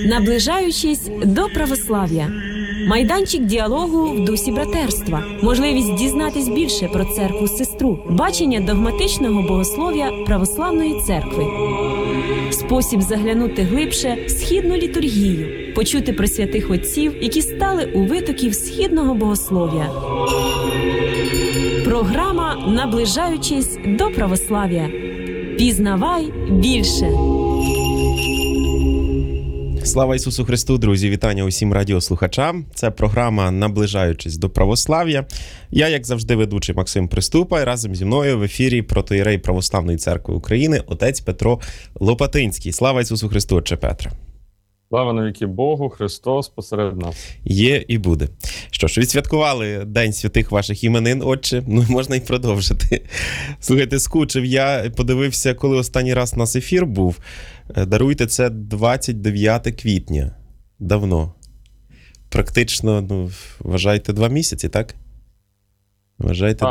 Наближаючись до православ'я. Майданчик діалогу в дусі братерства. Можливість дізнатись більше про церкву-сестру. Бачення догматичного богослов'я православної церкви. Спосіб заглянути глибше в східну літургію. Почути про святих отців, які стали у витоків східного богослов'я. Програма «Наближаючись до православ'я». Пізнавай більше. Слава Ісусу Христу, друзі! Вітання усім радіослухачам. Це програма «Наближаючись до православ'я». Я, як завжди, ведучий Максим Приступа, і разом зі мною в ефірі протоієрей Православної церкви України отець Петро Лопатинський. Слава Ісусу Христу, отче Петре! Слава навіки Богу, Христос посеред нас. Є і буде. Що ж, відсвяткували День святих ваших іменин, отче, ну можна й продовжити. Слухайте, скучив я, подивився, коли останній раз у нас ефір був. Даруйте, це 29 квітня. Давно. Практично, вважайте, 2 місяці, так? Вважайте,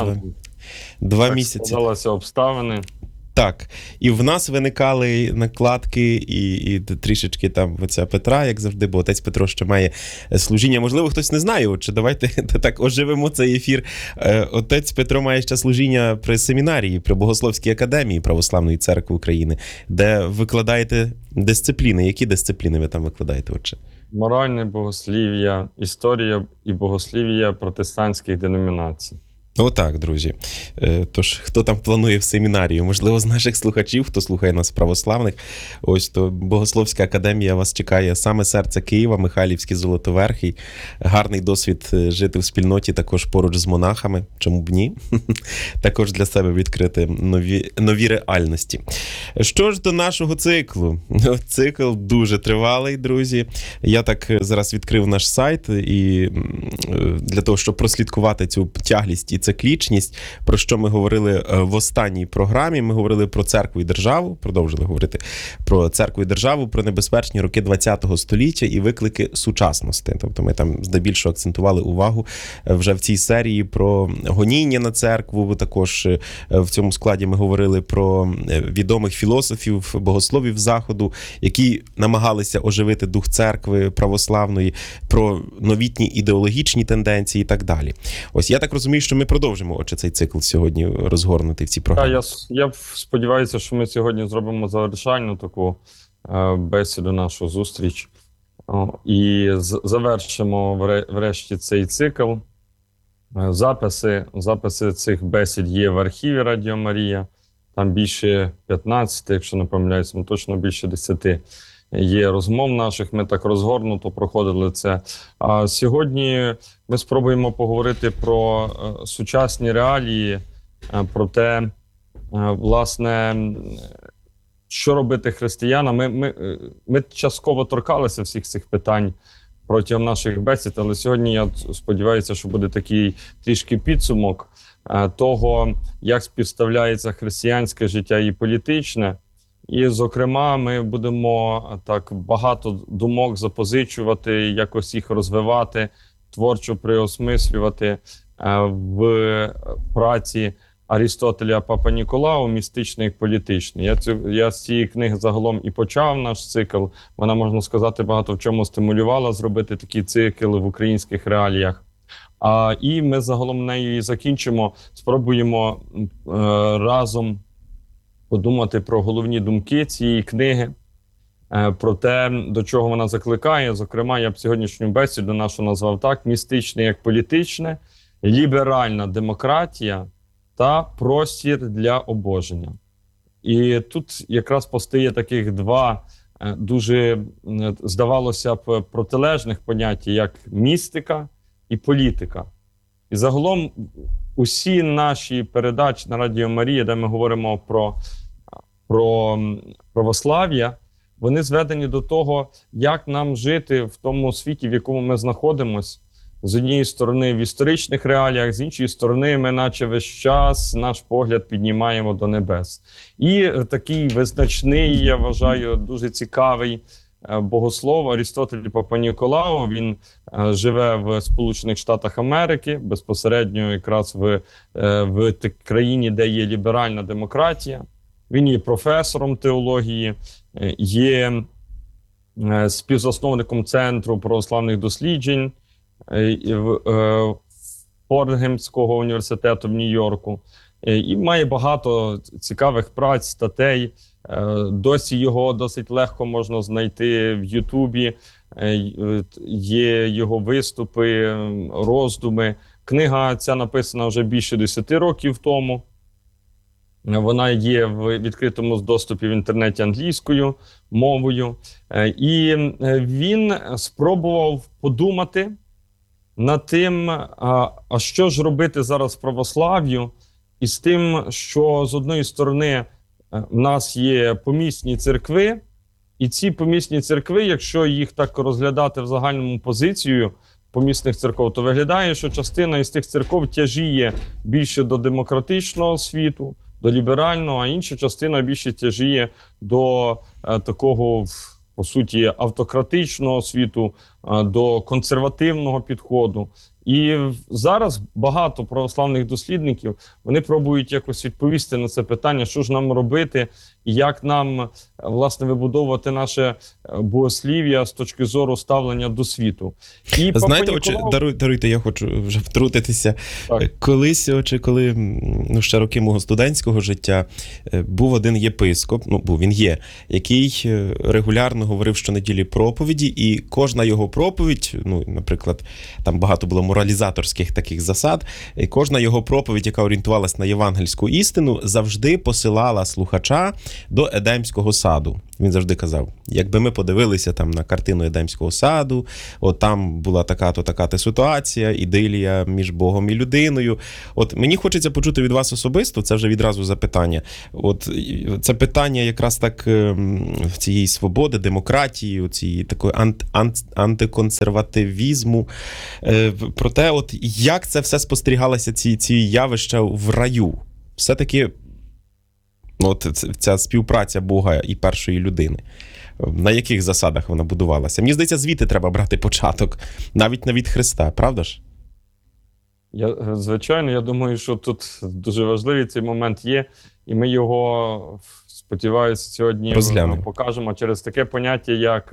2 місяці. Складалися обставини. Так, і в нас виникали накладки і трішечки там оця Петра, як завжди, бо отець Петро ще має служіння. Можливо, хтось не знає, чи давайте так оживимо цей ефір. Отець Петро має ще служіння при семінарії, при Богословській академії Православної церкви України, де викладаєте дисципліни. Які дисципліни ви там викладаєте, отче? Моральне богослів'я, історія і богослів'я протестантських деномінацій. Отак, друзі. Тож, хто там планує в семінарію? Можливо, з наших слухачів, хто слухає нас православних, ось то Богословська академія вас чекає, саме серце Києва, Михайлівський Золотоверхий. Гарний досвід жити в спільноті, також поруч з монахами. Чому б ні? Також для себе відкрити нові реальності. Що ж до нашого циклу? Цикл дуже тривалий, друзі. Я так зараз відкрив наш сайт, і для того, щоб прослідкувати цю тяглість і циклічність, про що ми говорили в останній програмі. Ми говорили про церкву і державу, продовжили говорити про церкву і державу, про небезпечні роки ХХ століття і виклики сучасності. Тобто ми там здебільшого акцентували увагу вже в цій серії про гоніння на церкву. Також в цьому складі ми говорили про відомих філософів, богословів Заходу, які намагалися оживити дух церкви православної, про новітні ідеологічні тенденції і так далі. Ось я так розумію, що ми продовжимо, отже, цей цикл сьогодні розгорнути в цій програмі. Я сподіваюся, що ми сьогодні зробимо завершальну таку бесіду, нашу зустріч. І завершимо врешті цей цикл. Записи цих бесід є в архіві Радіо Марія. Там більше 15, якщо не помиляюсь, точно більше 10 є розмов наших. Ми так розгорнуто проходили це. А сьогодні ми спробуємо поговорити про сучасні реалії, про те, власне, що робити християнам. Ми частково торкалися всіх цих питань протягом наших бесід, але сьогодні, я сподіваюся, що буде такий трішки підсумок того, як співставляється християнське життя і політичне. І, зокрема, ми будемо так багато думок запозичувати, якось їх розвивати, творчо переосмислювати в праці Арістотеля Папа Ніколау «Містичне і політичне». Я з цієї книги загалом і почав наш цикл. Вона, можна сказати, багато в чому стимулювала зробити такий цикл в українських реаліях. І ми загалом нею і закінчимо. Спробуємо разом подумати про головні думки цієї книги, про те, до чого вона закликає. Зокрема, я б сьогоднішню бесіду нашу назвав так: «Містичне як політичне, ліберальна демократія та простір для обоження». І тут якраз постає таких два дуже, здавалося б, протилежних поняття, як містика і політика. І загалом усі наші передачі на Радіо Марія, де ми говоримо про православ'я, вони зведені до того, як нам жити в тому світі, в якому ми знаходимося. З однієї сторони в історичних реаліях, з іншої сторони ми наче весь час наш погляд піднімаємо до небес. І такий визначний, я вважаю, дуже цікавий богослов Арістотель Папа Ніколау. Він живе в Сполучених Штатах Америки, безпосередньо якраз в країні, де є ліберальна демократія. Він є професором теології, є співзасновником Центру православних досліджень Фордгемського університету в Нью-Йорку. І має багато цікавих праць, статей. Досі його досить легко можна знайти в Ютубі. Є його виступи, роздуми. Книга ця написана вже більше 10 років тому. Вона є в відкритому доступі в інтернеті англійською мовою. І він спробував подумати над тим, а що ж робити зараз православ'ю, і з тим, що з одної сторони в нас є помісні церкви, і ці помісні церкви, якщо їх так розглядати в загальному позицію помісних церков, то виглядає, що частина із тих церков тяжіє більше до демократичного світу, до ліберального, а інша частина більше тяжіє до такого, по суті, автократичного світу, до консервативного підходу. І зараз багато православних дослідників, вони пробують якось відповісти на це питання, що ж нам робити, і як нам, власне, вибудовувати наше богослів'я з точки зору ставлення до світу. І знаєте, даруйте, я хочу вже втрутитися. Так. Колись, коли ще роки мого студентського життя, був один єпископ, він є, який регулярно говорив щонеділі проповіді, і кожна його проповідь, наприклад, там багато було моралізаторських таких засад, і кожна його проповідь, яка орієнтувалась на євангельську істину, завжди посилала слухача до Едемського саду. Він завжди казав, якби ми подивилися там на картину Едемського саду, от там була така-то, така-то ситуація, ідилія між Богом і людиною. От мені хочеться почути від вас особисто, це вже відразу запитання. От це питання якраз так цієї свободи, демократії, цієї такої антиконсервативізму. Про те, от як це все спостерігалося, ці явища в раю. Все-таки ця співпраця Бога і першої людини. На яких засадах вона будувалася? Мені здається, звідти треба брати початок, навіть не від Христа, правда ж? Звичайно, я думаю, що тут дуже важливий цей момент є, і ми його, сподіваюся, сьогодні покажемо через таке поняття,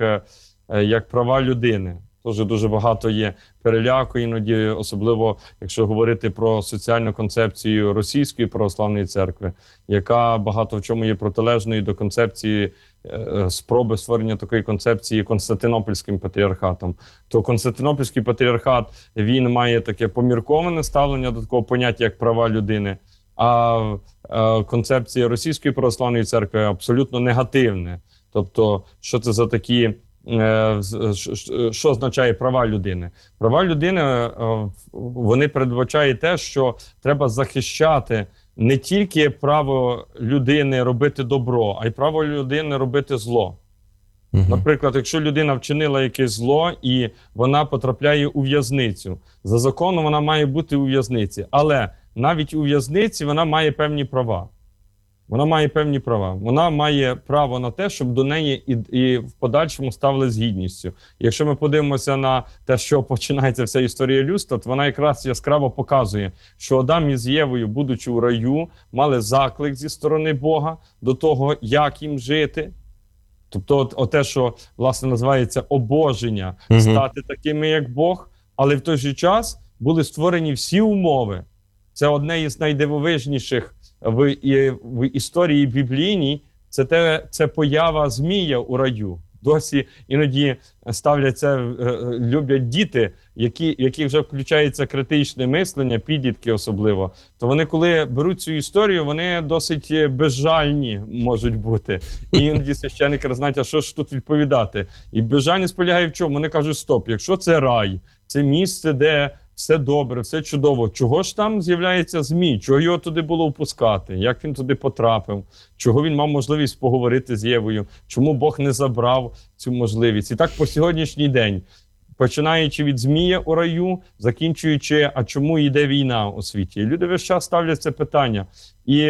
як права людини. Дуже багато є переляку іноді, особливо якщо говорити про соціальну концепцію Російської православної церкви, яка багато в чому є протилежною до концепції, спроби створення такої концепції Константинопольським патріархатом. То Константинопольський патріархат, він має таке помірковане ставлення до такого поняття, як права людини, а концепція Російської православної церкви абсолютно негативне. Тобто, що це за такі... Що означає права людини? Права людини, вони передбачають те, що треба захищати не тільки право людини робити добро, а й право людини робити зло. Наприклад, якщо людина вчинила якесь зло і вона потрапляє у в'язницю, за законом вона має бути у в'язниці, але навіть у в'язниці вона має певні права. Вона має певні права. Вона має право на те, щоб до неї і в подальшому ставили з гідністю. Якщо ми подивимося на те, що починається вся історія людства, то вона якраз яскраво показує, що Адам із Євою, будучи у раю, мали заклик зі сторони Бога до того, як їм жити. Тобто те, що, власне, називається обоження, стати такими, як Бог, але в той же час були створені всі умови. Це одне із найдивовижніших в історії біблійній, це поява Змія у раю. Досі іноді ставляться, люблять діти, які вже включається критичне мислення, підлітки особливо. То вони, коли беруть цю історію, вони досить безжальні можуть бути. І іноді священники знають, а що ж тут відповідати. І безжальність полягає в чому? Вони кажуть, стоп, якщо це рай, це місце, де все добре, все чудово. Чого ж там з'являється Змій? Чого його туди було впускати? Як він туди потрапив? Чого він мав можливість поговорити з Євою? Чому Бог не забрав цю можливість? І так по сьогоднішній день, починаючи від Змія у раю, закінчуючи, а чому йде війна у світі? І люди весь час ставлять це питання. І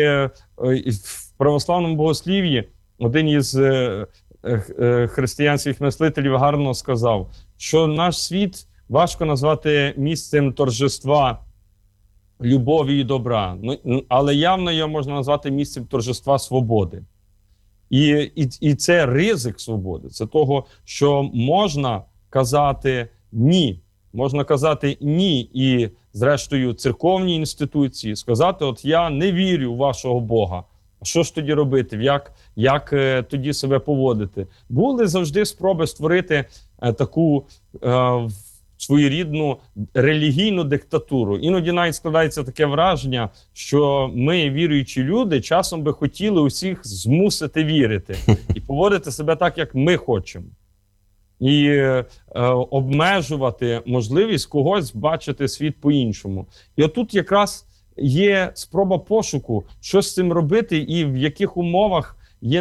в православному богослів'ї один із християнських мислителів гарно сказав, що наш світ важко назвати місцем торжества любові і добра, але явно його можна назвати місцем торжества свободи. І це ризик свободи. Це того, що можна казати «ні». Можна казати «ні» і, зрештою, церковні інституції, сказати, от я не вірю в вашого Бога. А що ж тоді робити? Як тоді себе поводити? Були завжди спроби створити таку своєрідну релігійну диктатуру. Іноді навіть складається таке враження, що ми, віруючі люди, часом би хотіли усіх змусити вірити і поводити себе так, як ми хочемо. І обмежувати можливість когось бачити світ по-іншому. І отут якраз є спроба пошуку, що з цим робити і в яких умовах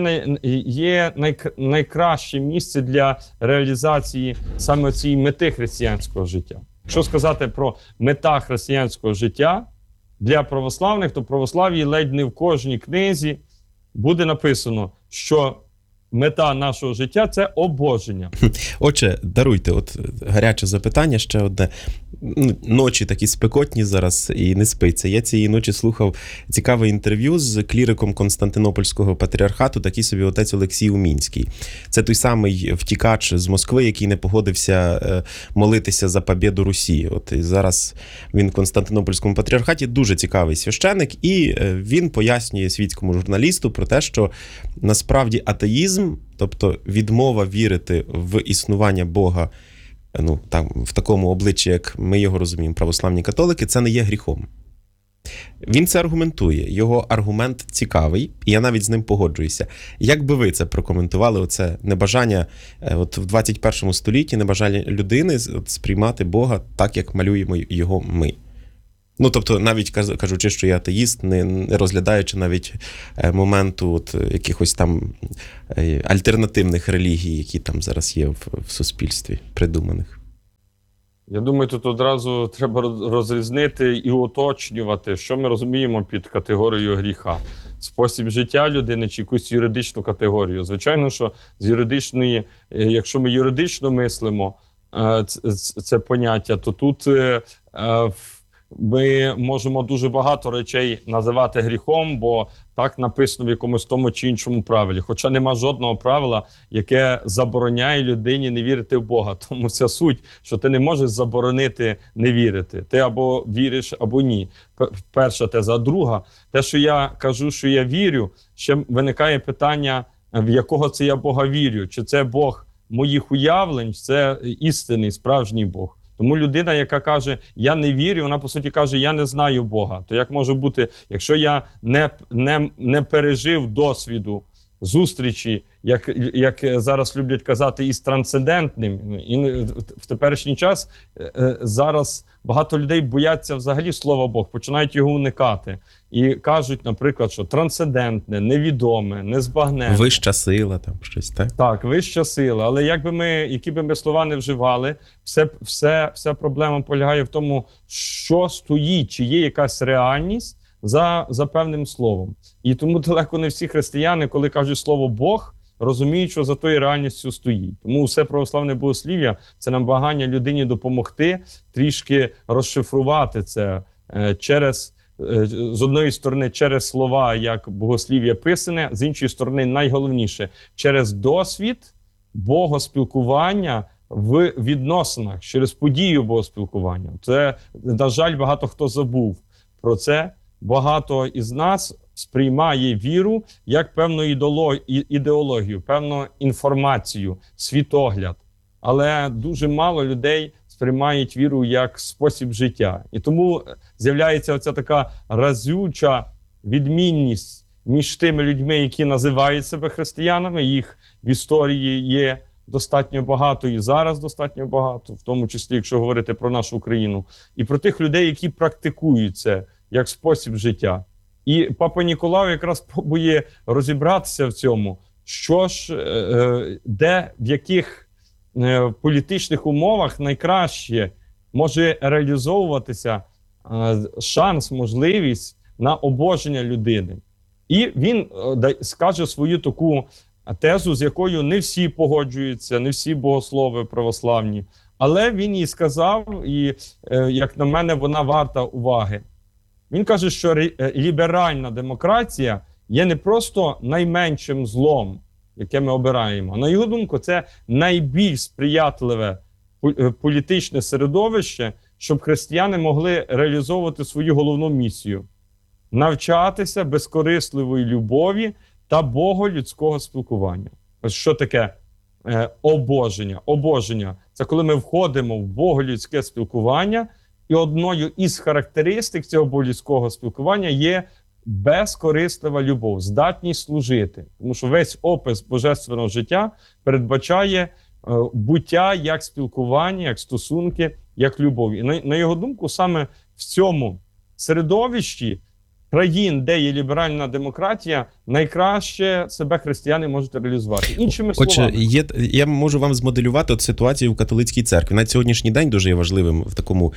є найкраще місце для реалізації саме цієї мети християнського життя. Якщо сказати про мета християнського життя для православних, то в православ'ї ледь не в кожній книзі буде написано, що мета нашого життя – це обоження. Отже, даруйте, от гаряче запитання ще одне. Ночі такі спекотні зараз і не спиться. Я цієї ночі слухав цікаве інтерв'ю з кліриком Константинопольського патріархату, такий собі отець Олексій Умінський. Це той самий втікач з Москви, який не погодився молитися за побєду Русі. От і зараз він в Константинопольському патріархаті, дуже цікавий священик, і він пояснює світському журналісту про те, що насправді атеїзм, тобто відмова вірити в існування Бога, там, в такому обличчі, як ми його розуміємо, православні католики, це не є гріхом. Він це аргументує. Його аргумент цікавий, і я навіть з ним погоджуюся. Як би ви це прокоментували, оце небажання от в 21 столітті, небажання людини сприймати Бога так, як малюємо його ми? Тобто, навіть кажучи, що я атеїст, не розглядаючи навіть моменту от якихось там альтернативних релігій, які там зараз є в суспільстві, придуманих. Я думаю, тут одразу треба розрізнити і уточнювати, що ми розуміємо під категорією гріха. Спосіб життя людини чи якусь юридичну категорію. Звичайно, що з юридичної, якщо ми юридично мислимо це поняття, то тут ми можемо дуже багато речей називати гріхом, бо так написано в якомусь тому чи іншому правилі. Хоча нема жодного правила, яке забороняє людині не вірити в Бога. Тому ця суть, що ти не можеш заборонити не вірити. Ти або віриш, або ні. Перша теза. А друга, те, що я кажу, що я вірю, ще виникає питання, в якого це я Бога вірю. Чи це Бог моїх уявлень, чи це істинний, справжній Бог. Тому людина, яка каже, я не вірю, вона, по суті, каже, я не знаю Бога. То як може бути, якщо я не пережив досвіду зустрічі, як зараз люблять казати, із трансцендентним. І в теперішній час зараз багато людей бояться взагалі слова Бог, починають його уникати. І кажуть, наприклад, що трансцендентне, невідоме, незбагненне. Вища сила, там щось, так? Так, вища сила. Але які би ми слова не вживали, вся проблема полягає в тому, що стоїть, чи є якась реальність за певним словом. І тому далеко не всі християни, коли кажуть слово «Бог», розуміють, що за тою реальністю стоїть. Тому все православне богослів'я – це намагання людині допомогти трішки розшифрувати це через, з одної сторони, через слова, як богослів'я писане, з іншої сторони, найголовніше, через досвід богоспілкування в відносинах, через подію богоспілкування. Це, на жаль, багато хто забув про це. Багато із нас сприймає віру як певну ідеологію, певну інформацію, світогляд. Але дуже мало людей сприймають віру як спосіб життя. І тому з'являється оця така разюча відмінність між тими людьми, які називають себе християнами. Їх в історії є достатньо багато і зараз достатньо багато, в тому числі, якщо говорити про нашу Україну. І про тих людей, які практикують це як спосіб життя. І Папа Ніколай якраз пробує розібратися в цьому, що ж, де, в яких політичних умовах найкраще може реалізовуватися шанс, можливість на обоження людини. І він скаже свою таку тезу, з якою не всі погоджуються, не всі богослови православні. Але він їй сказав, і, як на мене, вона варта уваги. Він каже, що ліберальна демократія є не просто найменшим злом, яке ми обираємо. На його думку, це найбільш сприятливе політичне середовище, щоб християни могли реалізовувати свою головну місію – навчатися безкорисливої любові та боголюдського спілкування. Ось що таке обоження? Обоження – це коли ми входимо в боголюдське спілкування, і одною із характеристик цього боголюдського спілкування є безкорислива любов, здатність служити. Тому що весь опис божественного життя передбачає буття як спілкування, як стосунки, як любов. І на його думку, саме в цьому середовищі країн, де є ліберальна демократія, найкраще себе християни можуть реалізувати. Іншими словами. Я можу вам змоделювати ситуацію в католицькій церкві. На сьогоднішній день дуже є важливим в такому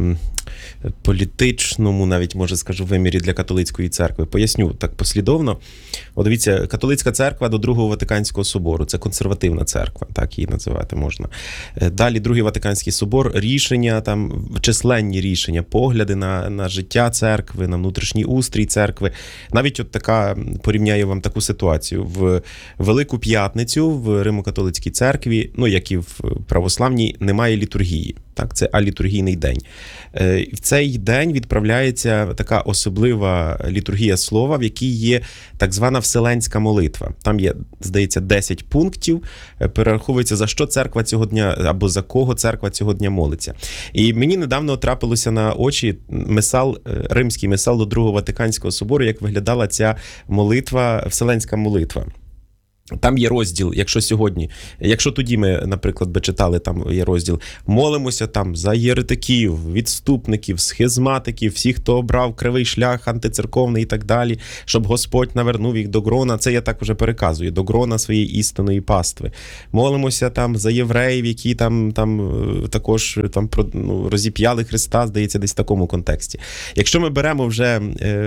політичному, навіть, може скажу, вимірі для католицької церкви. Поясню так послідовно. От дивіться, католицька церква до Другого Ватиканського собору. Це консервативна церква, так її називати можна. Далі Другий Ватиканський собор, рішення, там численні рішення, погляди на життя церкви, на внутрішній устрій церкви. Навіть от така, порівняю вам таку ситуацію. В Велику П'ятницю в Римо-католицькій церкві, ну, як і в православній, немає літургії. Так, це алітургійний день. В цей день відправляється така особлива літургія слова, в якій є так звана вселенська молитва. Там є, здається, 10 пунктів, перераховується, за що церква цього дня, або за кого церква цього дня молиться. І мені недавно трапилося на очі римський мисал до Другого Ватиканського собору, як виглядала ця молитва, вселенська молитва. Там є розділ, якщо тоді ми, наприклад, би читали, там є розділ «Молимося там за єретиків, відступників, схизматиків, всіх, хто обрав кривий шлях антицерковний і так далі, щоб Господь навернув їх до грона». Це я так вже переказую, до грона своєї істинної пастви. Молимося там за євреїв, які там також розіп'яли Христа, здається, десь в такому контексті. Якщо ми беремо вже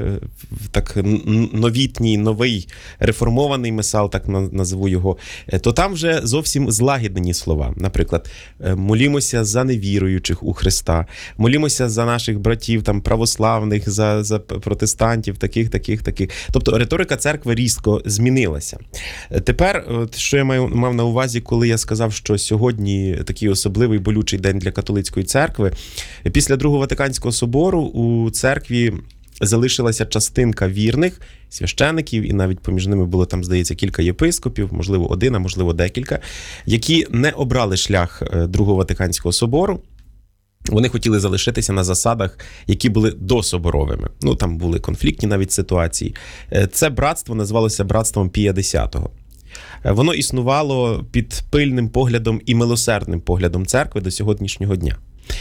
так новітній, новий реформований мисал, так назву його, то там вже зовсім злагіднені слова. Наприклад, молімося за невіруючих у Христа, молімося за наших братів там православних, за протестантів, таких. Тобто риторика церкви різко змінилася. Тепер, що я мав на увазі, коли я сказав, що сьогодні такий особливий болючий день для католицької церкви, після Другого Ватиканського собору у церкві залишилася частинка вірних священиків, і навіть поміж ними було там, здається, кілька єпископів, можливо, один, а можливо, декілька, які не обрали шлях Другого Ватиканського собору. Вони хотіли залишитися на засадах, які були дособоровими. Ну, там були конфліктні навіть ситуації. Це братство називалося братством Пія X. Воно існувало під пильним поглядом і милосердним поглядом церкви до сьогоднішнього дня.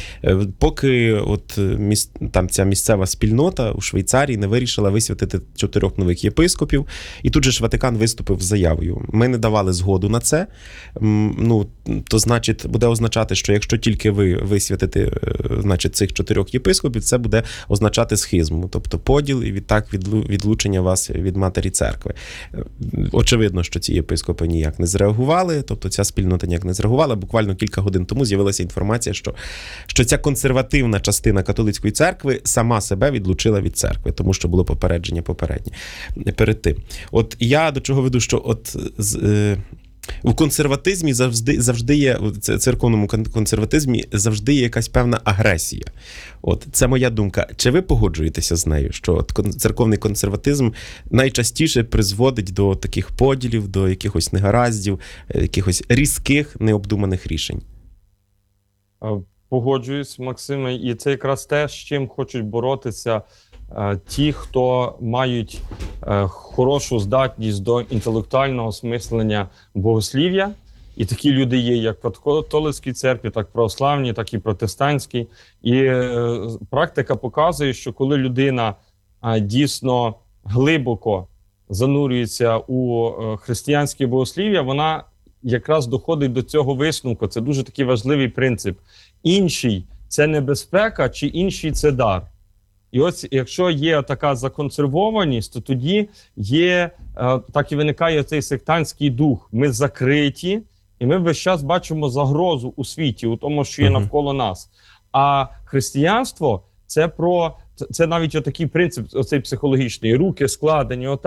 Поки там ця місцева спільнота у Швейцарії не вирішила висвятити 4 нових єпископів, і тут же ж Ватикан виступив з заявою. Ми не давали згоду на це, то значить, буде означати, що якщо тільки ви висвятите, значить, цих 4 єпископів, це буде означати схизму, тобто поділ і відтак відлучення вас від матері церкви. Очевидно, що ці єпископи ніяк не зреагували, тобто ця спільнота ніяк не зреагувала. Буквально кілька годин тому з'явилася інформація, що ця консервативна частина католицької церкви сама себе відлучила від церкви, тому що було попередження попереднє перед тим. От я до чого веду, що у консерватизмі завжди є, в церковному консерватизмі завжди є якась певна агресія. Це моя думка. Чи ви погоджуєтеся з нею, що церковний консерватизм найчастіше призводить до таких поділів, до якихось негараздів, якихось різких, необдуманих рішень? Погоджуюсь, Максиме, і це якраз те, з чим хочуть боротися ті, хто мають хорошу здатність до інтелектуального осмислення богослів'я. І такі люди є як в католицькій церкві, так в православній, так і протестантській. І практика показує, що коли людина дійсно глибоко занурюється у християнське богослів'я, вона якраз доходить до цього висновку. Це дуже такий важливий принцип. Інший – це небезпека, чи інший – це дар. І ось якщо є така законсервованість, то тоді так і виникає цей сектантський дух. Ми закриті, і ми весь час бачимо загрозу у світі, у тому, що є навколо нас. А християнство – це навіть отакий принцип, оцей психологічний. Руки складені отак,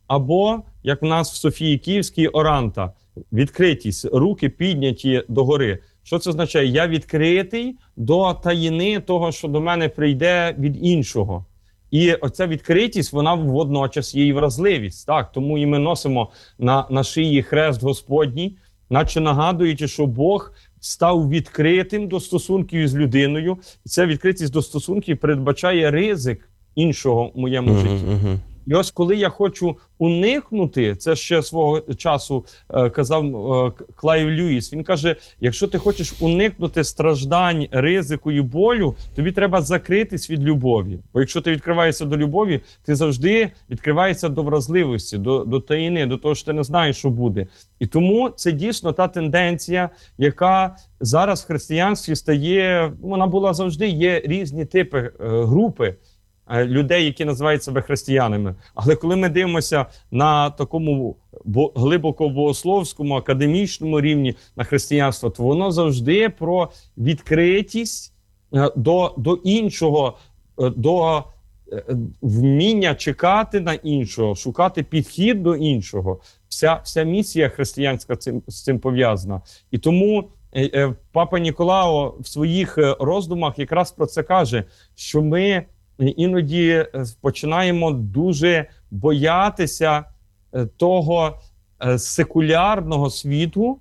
або, як в нас в Софії Київській, оранта, відкритість, руки підняті догори. Що це означає? Я відкритий до таїни того, що до мене прийде від іншого. І оця відкритість, вона водночас є і вразливість. Так? Тому і ми носимо на шиї хрест Господній, наче нагадуючи, що Бог став відкритим до стосунків із людиною. І ця відкритість до стосунків передбачає ризик іншого в моєму житті. І ось коли я хочу уникнути, це ще свого часу казав Клайв Льюіс, він каже, якщо ти хочеш уникнути страждань, ризику і болю, тобі треба закритись від любові. Бо якщо ти відкриваєшся до любові, ти завжди відкриваєшся до вразливості, до таїни, до того, що ти не знаєш, що буде. І тому це дійсно та тенденція, яка зараз в християнстві стає, вона була завжди, є різні типи, групи людей, які називають себе християнами. Але коли ми дивимося на такому глибоко богословському, академічному рівні на християнство, то воно завжди про відкритість до іншого, до вміння чекати на іншого, шукати підхід до іншого. Вся місія християнська з цим пов'язана. І тому Папа Ніколао в своїх роздумах якраз про це каже, що ми іноді починаємо дуже боятися того секулярного світу,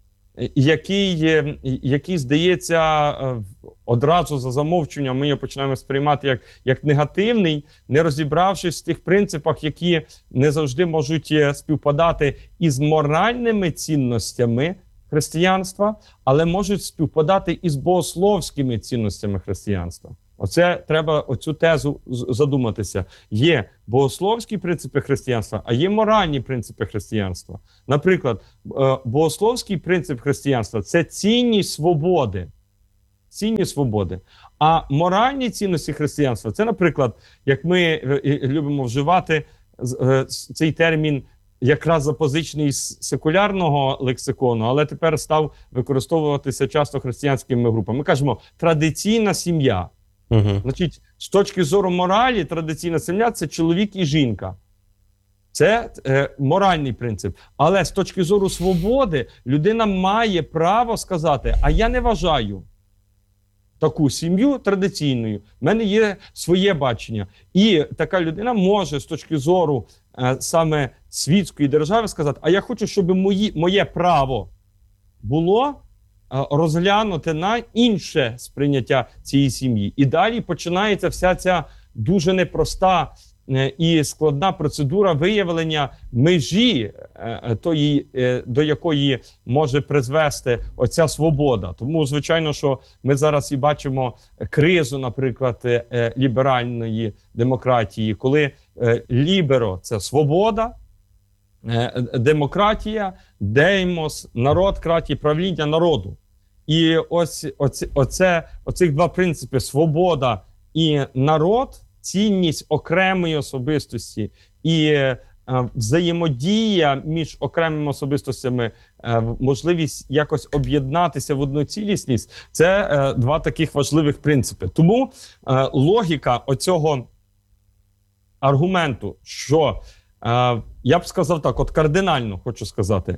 який здається, одразу за замовчуванням ми його починаємо сприймати як негативний, не розібравшись в тих принципах, які не завжди можуть співпадати із моральними цінностями християнства, але можуть співпадати із богословськими цінностями християнства. Оце треба оцю тезу задуматися. Є богословські принципи християнства, а є моральні принципи християнства. Наприклад, богословський принцип християнства – це цінність свободи. Цінність свободи. А моральні цінності християнства – це, наприклад, як ми любимо вживати цей термін, якраз запозичений з секулярного лексикону, але тепер став використовуватися часто християнськими групами. Ми кажемо «традиційна сім'я». Значить, з точки зору моралі, традиційна сім'я – це чоловік і жінка. Це моральний принцип. Але з точки зору свободи, людина має право сказати, а я не вважаю таку сім'ю традиційною. В мене є своє бачення. І така людина може з точки зору саме світської держави сказати, а я хочу, щоб моє право було розглянути на інше сприйняття цієї сім'ї. І далі починається вся ця дуже непроста і складна процедура виявлення межі тої, до якої може призвести оця свобода. Тому, звичайно, що ми зараз і бачимо кризу, наприклад, ліберальної демократії, коли ліберо – це свобода, демократія, деймос, народ, кратій, правління народу. І оцих два принципи – свобода і народ, цінність окремої особистості і взаємодія між окремими особистостями, можливість якось об'єднатися в одну цілісність – це два таких важливих принципи. Тому логіка оцього аргументу, що я б сказав так, от кардинально хочу сказати,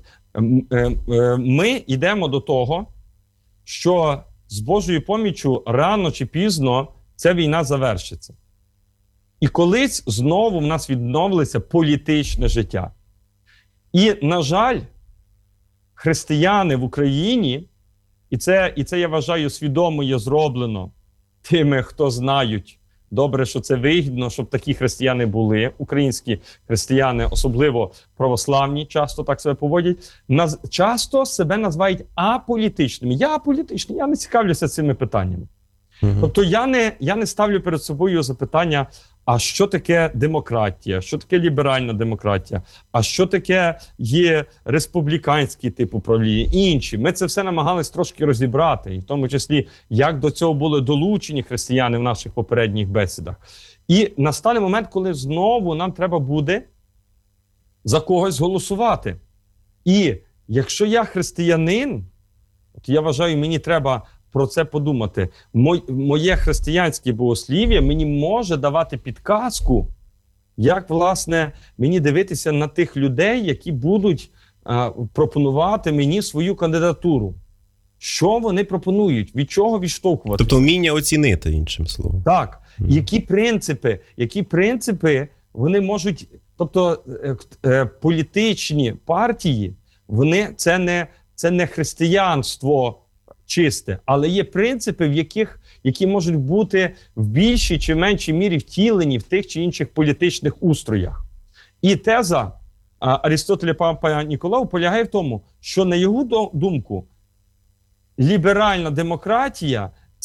ми йдемо до того, що з Божою поміччю рано чи пізно ця війна завершиться. І колись знову в нас відновиться політичне життя. І, на жаль, християни в Україні, і це я вважаю свідомо є зроблено тими, хто знають, добре, що це вигідно, щоб такі християни були. Українські християни, особливо православні, часто так себе поводять. Часто себе називають аполітичними. Я аполітичний, я не цікавлюся цими питаннями. Тобто я не ставлю перед собою запитання, а що таке демократія, що таке ліберальна демократія, а що таке є республіканський тип управління, інші. Ми це все намагались трошки розібрати, і в тому числі, як до цього були долучені християни в наших попередніх бесідах. І настане момент, коли знову нам треба буде за когось голосувати. І якщо я християнин, то я вважаю, мені треба про це подумати. Моє християнське богослів'я мені може давати підказку, Як, власне, мені дивитися на тих людей, які будуть пропонувати мені свою кандидатуру? Що вони пропонують? Від чого відштовхувати? Тобто вміння оцінити, іншим словом. Так. Які принципи вони можуть... Тобто політичні партії, це не християнство чисте, але є принципи, які можуть бути в більшій чи меншій мірі втілені в тих чи інших політичних устроях. І теза Арістотеля Папа Ніколау полягає в тому, що, на його думку, ліберальна демократія –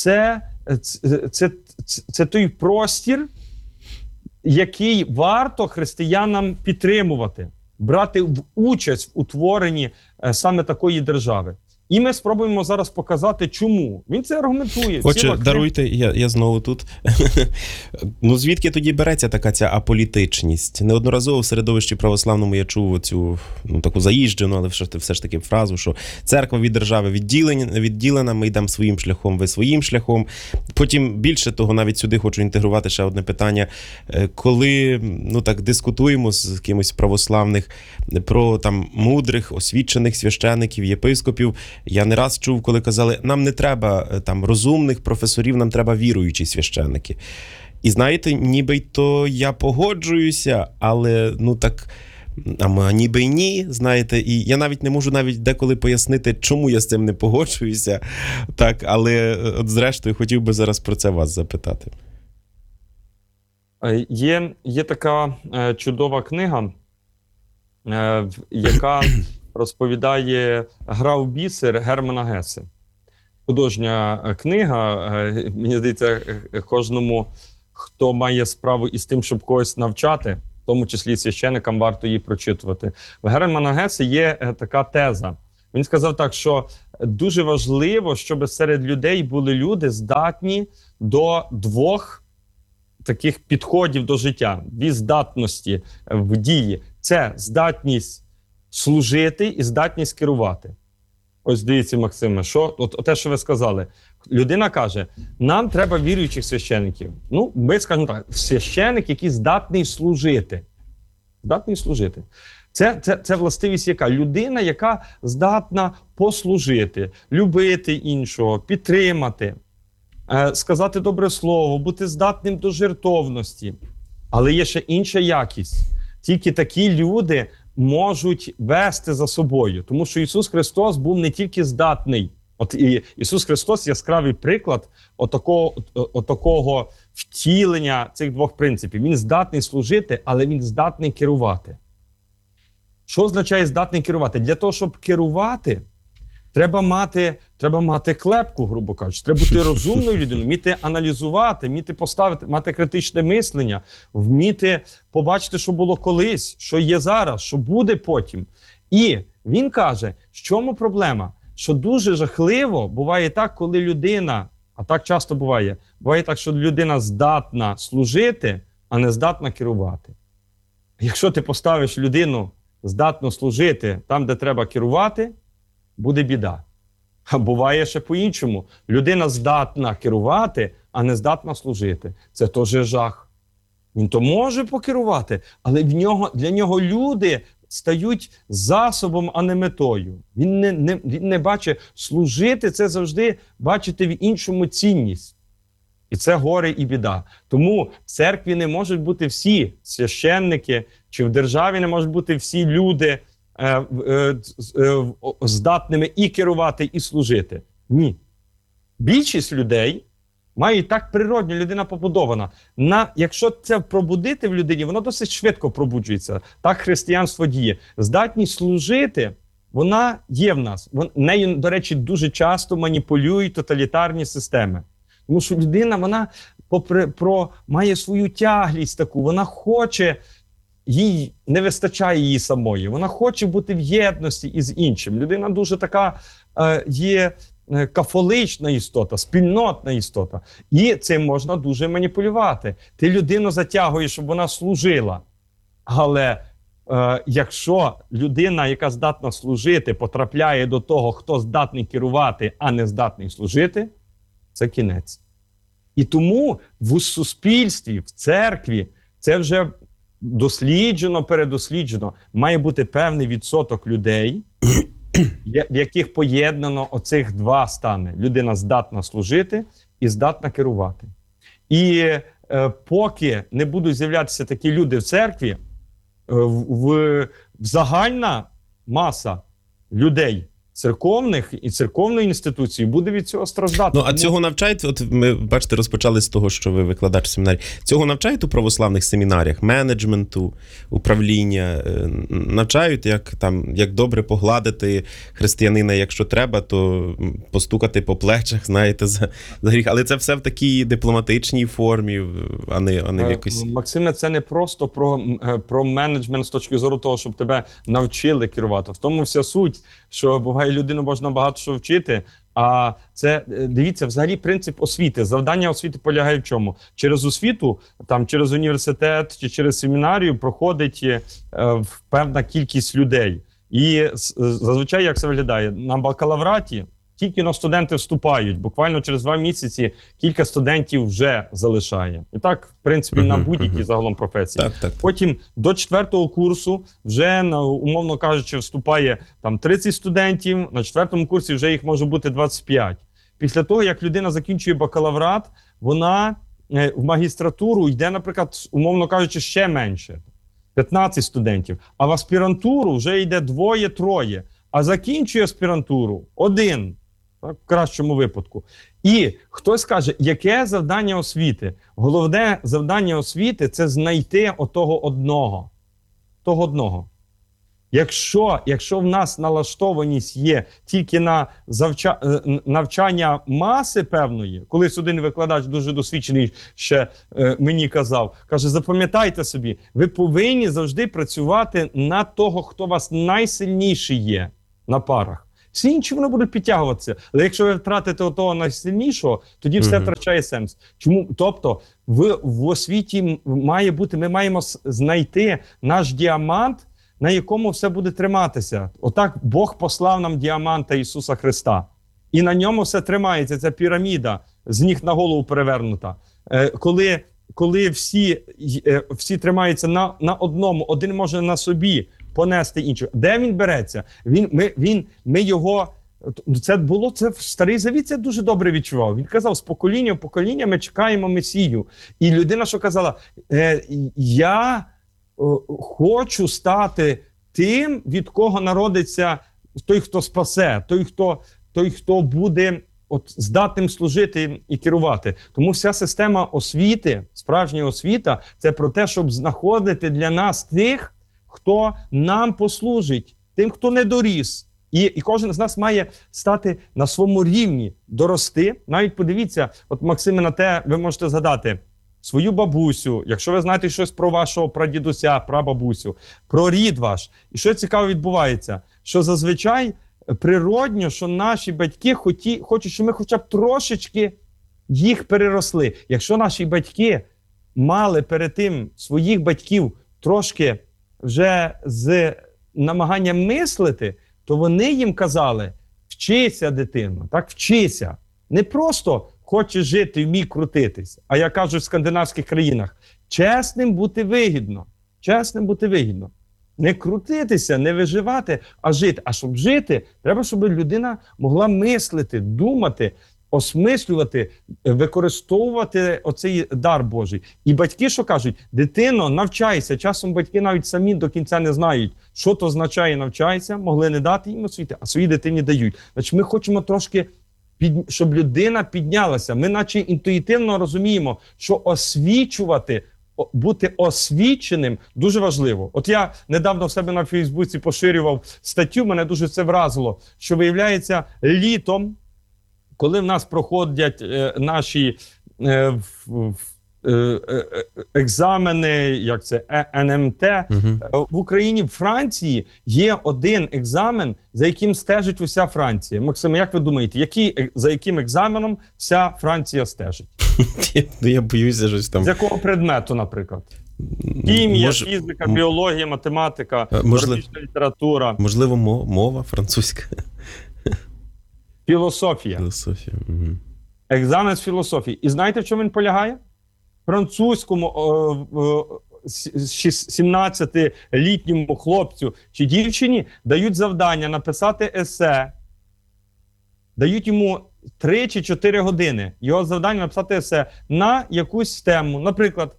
це той простір, який варто християнам підтримувати, брати участь в утворенні саме такої держави. І ми спробуємо зараз показати, чому. Він це аргументує. Отже, даруйте, я знову тут. Ну, звідки тоді береться така ця аполітичність? Неодноразово в середовищі православному я чув оцю таку заїжджену, але все ж таки фразу, що церква від держави відділена, ми йдемо своїм шляхом, ви своїм шляхом. Потім, більше того, навіть сюди хочу інтегрувати ще одне питання. Коли дискутуємо з кимось православних про мудрих, освічених священиків, єпископів, я не раз чув, коли казали, нам не треба розумних професорів, нам треба віруючі священники. І знаєте, ніби й то я погоджуюся, але ніби й ні, знаєте, і я навіть не можу деколи пояснити, чому я з цим не погоджуюся, так, але от зрештою хотів би зараз про це вас запитати. Є така чудова книга, яка розповідає «Гра в бісер» Германа Гессе. Художня книга, мені здається, кожному, хто має справу із тим, щоб когось навчати, в тому числі священикам, варто її прочитувати. В Германа Гессе є така теза. Він сказав так, що дуже важливо, щоб серед людей були люди, здатні до двох таких підходів до життя, дві здатності в дії. Це здатність служити і здатність керувати. Ось дивіться, Максиме, те, що ви сказали. Людина каже, нам треба віруючих священиків. Ми скажемо так, священик, який здатний служити. Здатний служити. Це властивість яка? Людина, яка здатна послужити, любити іншого, підтримати, сказати добре слово, бути здатним до жертовності. Але є ще інша якість. Тільки такі люди можуть вести за собою. Тому що Ісус Христос був не тільки здатний. Ісус Христос – яскравий приклад отакого втілення цих двох принципів. Він здатний служити, але він здатний керувати. Що означає здатний керувати? Для того, щоб керувати, треба мати клепку, грубо кажучи. Треба бути розумною людиною, вміти аналізувати, вміти поставити, мати критичне мислення, вміти побачити, що було колись, що є зараз, що буде потім. І він каже, в чому проблема? Що дуже жахливо буває так, коли людина, а так часто буває так, що людина здатна служити, а не здатна керувати. Якщо ти поставиш людину здатно служити там, де треба керувати, буде біда. А буває ще по-іншому. Людина здатна керувати, а не здатна служити. Це теж жах. Він то може покерувати, але для нього люди стають засобом, а не метою. Він не бачить, служити – це завжди бачити в іншому цінність. І це горе і біда. Тому в церкві не можуть бути всі священники, чи в державі не можуть бути всі люди здатними і керувати, і служити. Ні. Більшість людей мають так природньо, людина побудована. Якщо це пробудити в людині, воно досить швидко пробуджується. Так християнство діє. Здатність служити, вона є в нас. Нею, до речі, дуже часто маніпулюють тоталітарні системи. Тому що людина, вона має свою тяглість таку, вона хоче, їй не вистачає її самої, вона хоче бути в єдності із іншим. Людина дуже така є кафолична істота, спільнотна істота. І цим можна дуже маніпулювати. Ти людину затягуєш, щоб вона служила. Але якщо людина, яка здатна служити, потрапляє до того, хто здатний керувати, а не здатний служити, це кінець. І тому в суспільстві, в церкві, це вже передосліджено, має бути певний відсоток людей, в яких поєднано оцих два стани. Людина здатна служити і здатна керувати. І поки не будуть з'являтися такі люди в церкві, в загальна маса людей церковних і церковної інституції буде від цього страждати. Ну, а цього навчають, от ми, бачите, розпочали з того, що ви викладач в семінарі. Цього навчають у православних семінаріях? Менеджменту, управління? Навчають, як добре погладити християнина, якщо треба, то постукати по плечах, знаєте, за гріх. Але це все в такій дипломатичній формі, а не в якось... Максиме, це не просто про менеджмент з точки зору того, щоб тебе навчили керувати. В тому вся суть, що буває, людину можна багато що вчити, а це, дивіться, взагалі принцип освіти. Завдання освіти полягає в чому? Через освіту, там, через університет чи через семінарію проходить певна кількість людей. І зазвичай, як це виглядає? На бакалавраті тільки на студенти вступають. Буквально через 2 місяці кілька студентів вже залишає. І так, в принципі, на будь-якій загалом професії. Так. Потім до 4-го курсу вже, умовно кажучи, вступає там 30 студентів, на 4-му курсі вже їх може бути 25. Після того, як людина закінчує бакалаврат, вона в магістратуру йде, наприклад, умовно кажучи, ще менше. 15 студентів. А в аспірантуру вже йде 2-3. А закінчує аспірантуру 1. Так, в кращому випадку. І хтось каже, яке завдання освіти? Головне завдання освіти – це знайти отого одного. Того одного. Якщо в нас налаштованість є тільки на навчання маси певної, колись один викладач дуже досвідчений ще мені казав, каже, запам'ятайте собі, ви повинні завжди працювати на того, хто у вас найсильніший є на парах. Всі інші вони будуть підтягуватися. Але якщо ви втратите того найсильнішого, тоді все втрачає сенс. Чому? Тобто в освіті має бути, ми маємо знайти наш діамант, на якому все буде триматися. Отак Бог послав нам діаманта Ісуса Христа. І на ньому все тримається. Це піраміда, з ніг на голову перевернута. Коли всі тримаються на одному, один може на собі понести іншого. Де він береться? Ми його... Це в Старий Завіт це дуже добре відчував. Він казав, з покоління в покоління ми чекаємо Месію. І людина, що казала, я хочу стати тим, від кого народиться той, хто спасе, той, хто буде здатним служити і керувати. Тому вся система освіти, справжня освіта, це про те, щоб знаходити для нас тих, хто нам послужить, тим, хто не доріс. І кожен з нас має стати на своєму рівні, дорости. Навіть подивіться, от Максиме, на те ви можете згадати свою бабусю, якщо ви знаєте щось про вашого прадідуся, прабабусю, про рід ваш. І що цікаво відбувається? Що зазвичай природньо, що наші батьки хочуть, щоб ми хоча б трошечки їх переросли. Якщо наші батьки мали перед тим своїх батьків трошки вже з намаганням мислити, то вони їм казали, вчися, дитино, так, вчися. Не просто хочеш жити, вмій крутитись, а я кажу в скандинавських країнах, чесним бути вигідно. Чесним бути вигідно. Не крутитися, не виживати, а жити. А щоб жити, треба, щоб людина могла мислити, думати, осмислювати, використовувати оцей дар Божий. І батьки що кажуть? Дитино, навчайся. Часом батьки навіть самі до кінця не знають, що то означає навчайся, могли не дати їм освіти, а своїй дитині дають. Значить, ми хочемо трошки, щоб людина піднялася. Ми наче інтуїтивно розуміємо, що освічувати, бути освіченим дуже важливо. От я недавно в себе на Фейсбуці поширював статтю, мене дуже це вразило, що виявляється літом, коли в нас проходять наші екзамени, як це, НМТ, в Україні, в Франції є один екзамен, за яким стежить уся Франція. Максиме, як ви думаєте, за яким екзаменом вся Франція стежить? Я боюся щось там. З якого предмету, наприклад? Хімія, фізика, біологія, математика, історична література. Можливо, мова французька. Філософія. Екзамен з філософії. І знаєте, в чому він полягає? В французькому 17-літньому хлопцю чи дівчині дають завдання написати есе, дають йому 3 чи 4 години. Його завдання написати есе на якусь тему. Наприклад,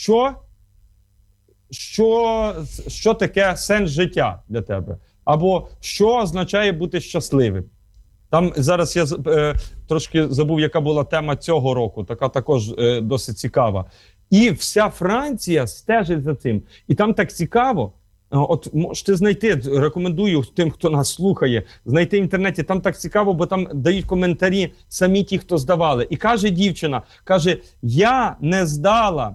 що таке сенс життя для тебе? Або що означає бути щасливим? Там зараз я трошки забув, яка була тема цього року, така також досить цікава. І вся Франція стежить за цим. І там так цікаво, от можете знайти, рекомендую тим, хто нас слухає, знайти в інтернеті, там так цікаво, бо там дають коментарі самі ті, хто здавали. І каже дівчина, каже, я не здала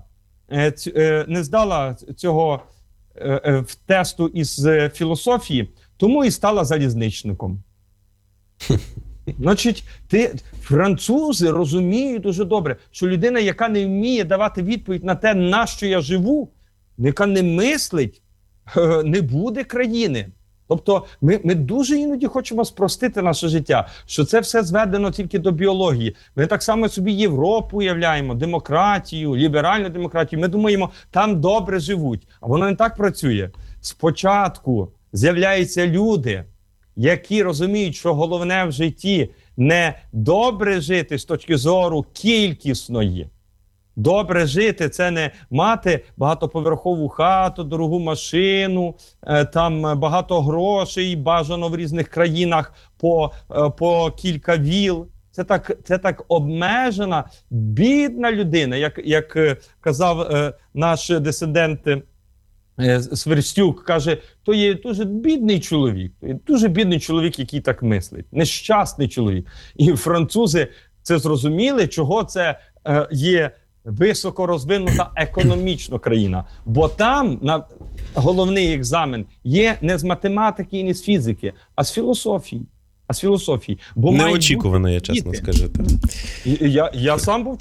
цього тесту із філософії, тому і стала залізничником. Значить, французи розуміють дуже добре, що людина, яка не вміє давати відповідь на те, на що я живу, яка не мислить, не буде країни. Тобто ми дуже іноді хочемо спростити наше життя, що це все зведено тільки до біології. Ми так само собі Європу уявляємо, демократію, ліберальну демократію. Ми думаємо, там добре живуть. А воно не так працює. Спочатку з'являються люди, які розуміють, що головне в житті не добре жити з точки зору кількісної. Добре жити – це не мати багатоповерхову хату, дорогу машину, там багато грошей, бажано в різних країнах по кілька віл. Це так обмежена, бідна людина, як казав наш дисидент Сверстюк, каже, то є дуже бідний чоловік, який так мислить, нещасний чоловік. І французи це зрозуміли, чого це є високо розвинута економічно країна. Бо там головний екзамен є не з математики і не з фізики, а з філософії. Бо неочікувано, я чесно скажу. Я сам був